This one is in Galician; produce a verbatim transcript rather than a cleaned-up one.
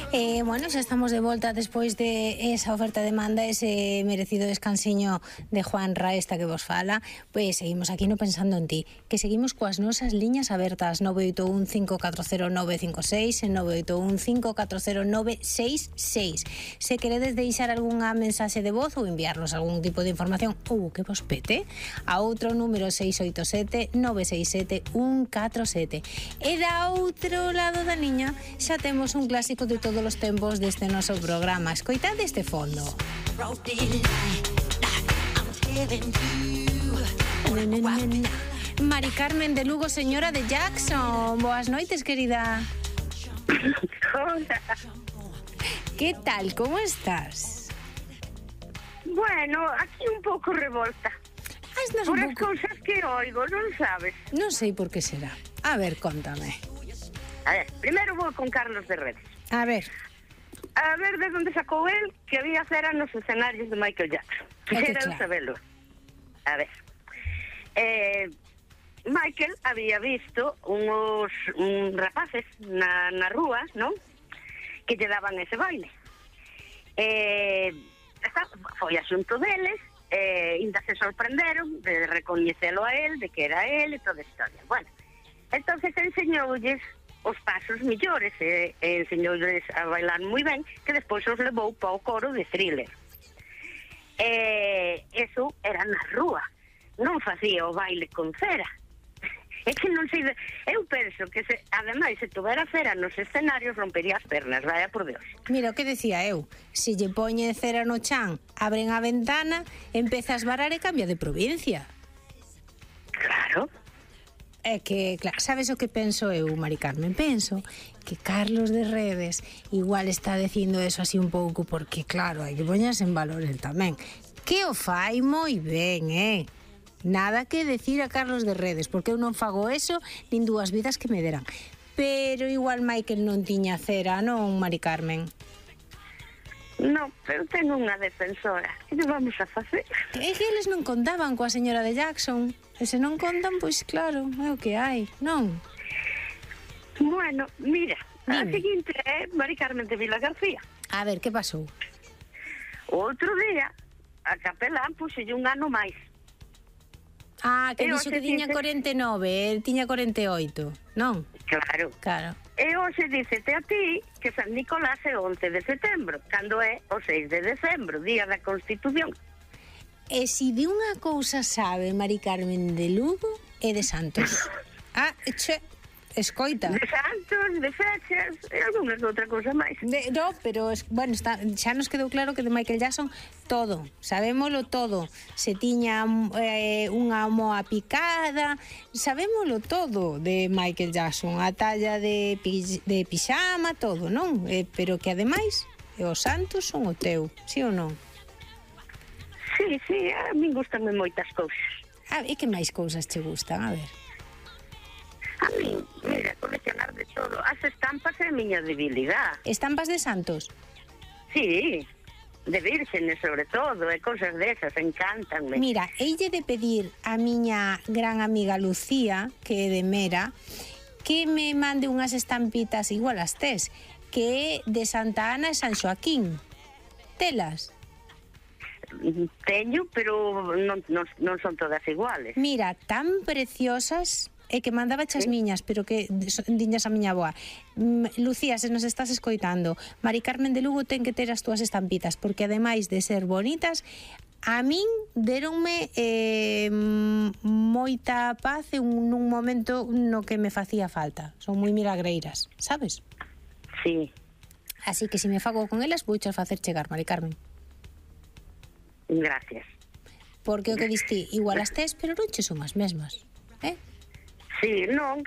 Eh, bueno, xa estamos de volta despois de esa oferta-demanda, ese merecido descansiño de Juan Raesta que vos fala. Pois seguimos aquí no Pensando en Ti, que seguimos coas nosas liñas abertas nove oito un cinco catro cero nove cinco seis e nove oito un cinco catro cero nove seis seis. Se queredes deixar algunha mensaxe de voz ou enviarnos algún tipo de información ou que vos pete, a outro número seis oito sete nove seis sete un catro sete. E da outro lado da liña xa temos un clásico de todos os tempos deste noso programa. Escoitad este fondo. Mari Carmen de Lugo, señora de Jackson. Boas noites, querida. Hola. Que tal, como estás? Bueno, aquí un pouco revolta. Haznos Por un as pouco... cousas que oigo, non sabes? Non sei por que será. A ver, contame. A ver, primeiro vou con Carlos de Redes. A ver. A ver de onde sacou el que había cera nos escenarios de Michael Jackson. Quixera claro. saberlo. A ver. Eh, Michael había visto unos un rapaces na, na rúa, non? Que lle daban ese baile. Eh, está, foi asunto deles, eh, ainda se sorprenderon de recoñecelo a él, de que era él e toda a historia. Bueno, entonces enseñoulles os pasos millores e, e enseñoulles a bailar moi ben, que despois os levou para o coro de Thriller. Eh, eso era na rúa, non facía o baile con cera. É que non sei, de... eu penso que se, ademais, se tuvera cera nos escenarios rompería as pernas, vaya por Dios. Mira o que decía eu, se lle poñe cera no chan, abren a ventana, empeza a esvarar e cambia de provincia. Claro. É que, claro, sabes o que penso eu, Mari Carmen? Penso que Carlos de Redes igual está dicindo eso así un pouco porque, claro, hai que poñerse en valor el tamén. Que o fai moi ben, eh? Nada que decir a Carlos de Redes, porque eu non fago eso nin dúas vidas que me deran. Pero igual Michael non tiña cera, non, Mari Carmen? Non, pero tengo unha defensora. Que lle vamos a facer? É que eles non contaban coa señora de Jackson. E se non contan, pois claro, é o que hai, non? Bueno, mira, a Dime. seguinte é Mari Carmen de Vila García. A ver, que pasou? Outro día, a capelán puxelle un ano máis. Ah, que E dixo hoxe que tiña dice- cuarenta e nove, el tiña cuarenta e oito, non? Claro. Claro. E hoxe dícete a ti que San Nicolás é once de setembro, cando é o seis de decembro, día da Constitución. E si de unha cousa sabe Mari Carmen de Lugo e de Santos. Ah, che, escoita. De santos, de fechas, e algunha outra cousa máis. De, no, pero es, bueno, está, xa nos quedou claro que de Michael Jackson todo, sabémolo todo. Se tiña eh, unha moa picada, sabémolo todo de Michael Jackson, a talla de, de pixama, todo, non? Eh, pero que ademais os santos son o teu, sí ou non? Sí, sí, a min gustanme moitas cousas. Ah, e que máis cousas che gustan? A ver. A min, mira, coleccionar de todo. As estampas é a miña debilidade. Estampas de santos? Sí, de vírgenes sobre todo, e cousas desas, encantanme. Mira, eille de pedir a miña gran amiga Lucía, que é de Mera, que me mande unhas estampitas igual as tes, que é de Santa Ana e San Xoaquín. Telas? Teño, pero non, non, non son todas iguales. Mira, tan preciosas, é que mandaba as Sí. miñas, pero que diñas a miña boa. Mm, Lucía, se nos estás escoitando, Mari Carmen de Lugo ten que ter as túas estampitas, porque ademais de ser bonitas, a min deronme eh, moita paz en un, nun momento no que me facía falta. Son moi milagreiras, sabes? Sí, Así que se me fago con elas, vou chas facer chegar, Mari Carmen. gracias. Porque o que diste, igual as tes, pero non che son as mesmas, eh? Sí, non,